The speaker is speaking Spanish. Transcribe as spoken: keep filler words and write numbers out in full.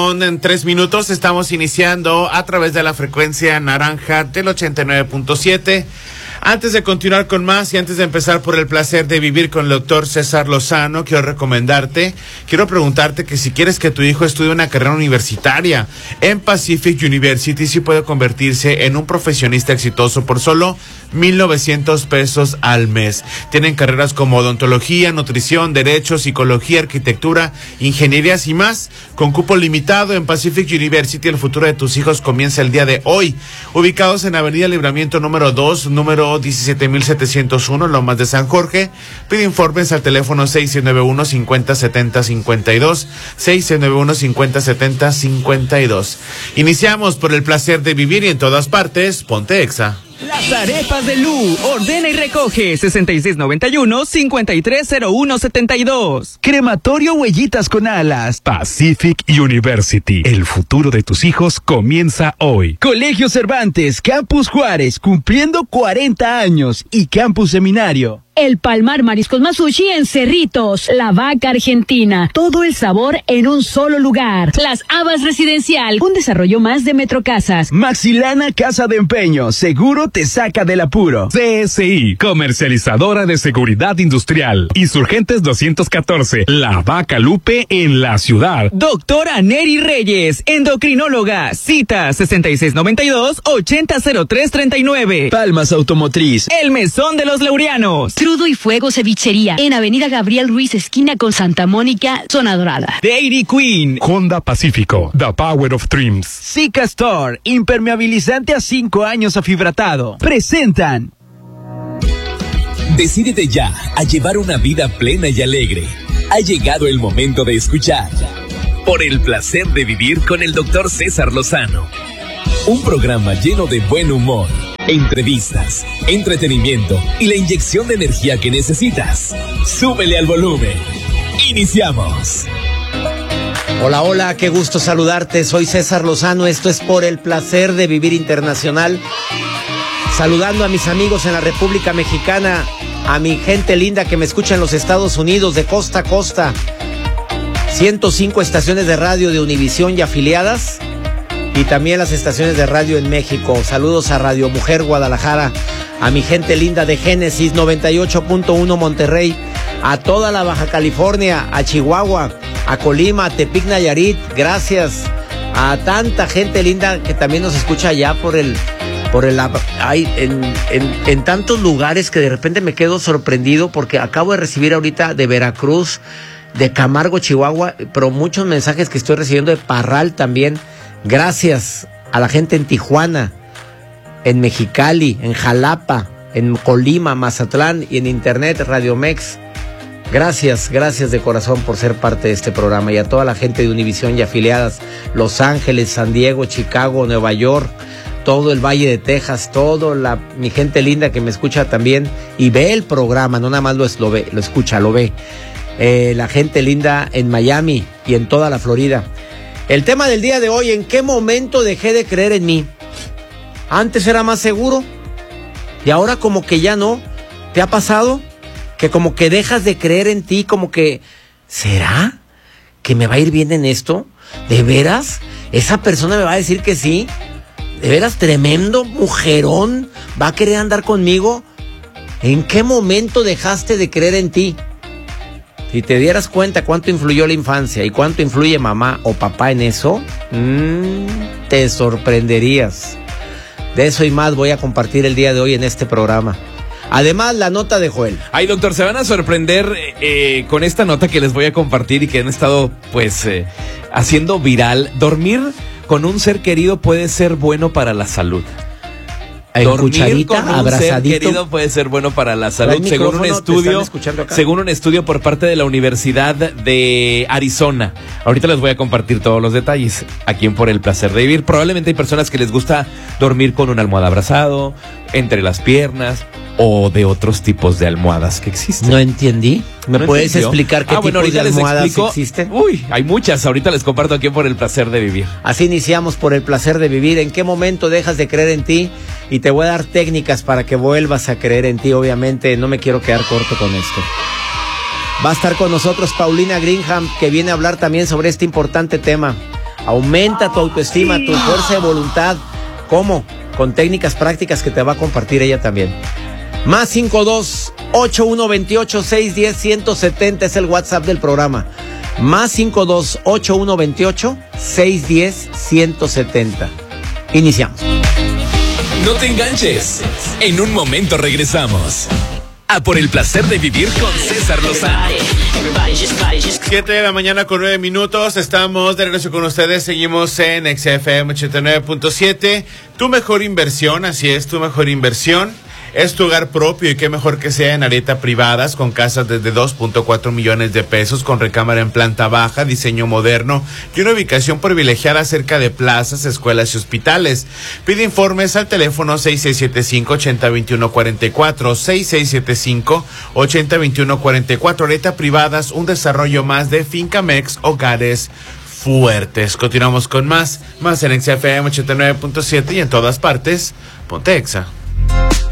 En tres minutos estamos iniciando a través de la frecuencia naranja del ochenta y nueve punto siete. Antes de continuar con más y antes de empezar por el placer de vivir con el doctor César Lozano, quiero recomendarte, quiero preguntarte que si quieres que tu hijo estudie una carrera universitaria en Pacific University, sí puede convertirse en un profesionista exitoso por solo mil novecientos pesos al mes. Tienen carreras como odontología, nutrición, derecho, psicología, arquitectura, ingenierías y más, con cupo limitado en Pacific University. El futuro de tus hijos comienza el día de hoy. Ubicados en Avenida Libramiento número dos, número diecisiete mil setecientos uno, Lomas de San Jorge. Pide informes al teléfono seis nueve uno, cincuenta, setenta, cincuenta y dos, seis nueve uno, cincuenta, setenta, cincuenta y dos. Iniciamos por el placer de vivir y en todas partes, ponte Exa. Las arepas de Lu, ordena y recoge, sesenta y seis noventa y uno, cincuenta y tres cero uno setenta y dos. Crematorio Huellitas con Alas. Pacific University, el futuro de tus hijos comienza hoy. Colegio Cervantes, Campus Juárez, cumpliendo cuarenta años, y Campus Seminario. El Palmar Mariscos Masushi en Cerritos, La Vaca Argentina, todo el sabor en un solo lugar. Las Habas Residencial, un desarrollo más de Metrocasas. Maxilana Casa de Empeño, seguro te saca del apuro. C S I, comercializadora de seguridad industrial. Insurgentes doscientos catorce, La Vaca Lupe en la ciudad. Doctora Neri Reyes, endocrinóloga, cita sesenta y seis noventa y dos, ochenta cero tres treinta y nueve. Palmas Automotriz, El Mesón de los Laureanos. Crudo y Fuego Cevichería, en Avenida Gabriel Ruiz, esquina con Santa Mónica, Zona Dorada. Dairy Queen. Honda Pacífico, The Power of Dreams. Zika Store, impermeabilizante a cinco años afibratado. Presentan. Decídete ya a llevar una vida plena y alegre. Ha llegado el momento de escuchar Por el placer de vivir con el doctor César Lozano. Un programa lleno de buen humor, entrevistas, entretenimiento y la inyección de energía que necesitas. Súbele al volumen. Iniciamos. Hola, hola, qué gusto saludarte. Soy César Lozano. Esto es Por el placer de vivir internacional. Saludando a mis amigos en la República Mexicana, a mi gente linda que me escucha en los Estados Unidos de costa a costa. ciento cinco estaciones de radio de Univisión y afiliadas. Y también las estaciones de radio en México. Saludos a Radio Mujer Guadalajara, a mi gente linda de Génesis noventa y ocho punto uno Monterrey, a toda la Baja California, a Chihuahua, a Colima, a Tepic Nayarit. Gracias a tanta gente linda que también nos escucha allá por el por el hay en, en, en tantos lugares que de repente me quedo sorprendido porque acabo de recibir ahorita de Veracruz, de Camargo, Chihuahua, pero muchos mensajes que estoy recibiendo de Parral también. Gracias a la gente en Tijuana, en Mexicali, en Jalapa, en Colima, Mazatlán y en internet Radio Mex. Gracias, gracias de corazón por ser parte de este programa, y a toda la gente de Univisión y afiliadas, Los Ángeles, San Diego, Chicago, Nueva York, todo el Valle de Texas, todo la mi gente linda que me escucha también y ve el programa, no nada más lo, es, lo ve, lo escucha, lo ve. Eh, la gente linda en Miami y en toda la Florida. El tema del día de hoy: ¿en qué momento dejé de creer en mí? Antes era más seguro y ahora como que ya no. ¿Te ha pasado? Que como que dejas de creer en ti, como que, ¿será que me va a ir bien en esto? ¿De veras? ¿Esa persona me va a decir que sí? ¿De veras tremendo mujerón va a querer andar conmigo? ¿En qué momento dejaste de creer en ti? Si te dieras cuenta cuánto influyó la infancia y cuánto influye mamá o papá en eso, mmm, te sorprenderías. De eso y más voy a compartir el día de hoy en este programa. Además, la nota de Joel. Ay, doctor, se van a sorprender eh, con esta nota que les voy a compartir y que han estado, pues, eh, haciendo viral. Dormir con un ser querido puede ser bueno para la salud. En Dormir cucharita, con un abrazadito. ser querido puede ser bueno para la salud, según un estudio, acá. según un estudio por parte de la Universidad de Arizona. Ahorita les voy a compartir todos los detalles aquí en Por el placer de vivir. Probablemente hay personas que les gusta dormir con una almohada abrazado, entre las piernas, o de otros tipos de almohadas que existen. No entendí. ¿Me ¿No puedes entendió? explicar qué ah, bueno, tipos de almohadas explico, existen? Uy, hay muchas. Ahorita les comparto aquí en Por el placer de vivir. Así iniciamos Por el placer de vivir. ¿En qué momento dejas de creer en ti? Y te voy a dar técnicas para que vuelvas a creer en ti. Obviamente no me quiero quedar corto con esto. Va a estar con nosotros Paulina Greenham, que viene a hablar también sobre este importante tema. Aumenta tu autoestima, tu fuerza de voluntad. ¿Cómo? Con técnicas prácticas que te va a compartir ella también. Más cinco dos ocho uno veintiocho seis diez ciento setenta es el WhatsApp del programa. Más cinco dos ocho uno veintiocho seis diez ciento setenta. Iniciamos. No te enganches. En un momento regresamos. A por el placer de vivir con César Lozano. Siete de la mañana con nueve minutos. Estamos de regreso con ustedes. Seguimos en X F M ochenta y nueve punto siete. Tu mejor inversión, así es, tu mejor inversión es tu hogar propio, y qué mejor que sea en Areta Privadas, con casas desde dos punto cuatro millones de pesos, con recámara en planta baja, diseño moderno y una ubicación privilegiada cerca de plazas, escuelas y hospitales. Pide informes al teléfono seis seis siete cinco, ocho cero dos uno cuatro cuatro, seis seis siete cinco, ocho cero dos uno cuatro cuatro. Areta Privadas, un desarrollo más de Fincamex, hogares fuertes. Continuamos con más, más en X F M ochenta y nueve punto siete y en todas partes, ponte Exa.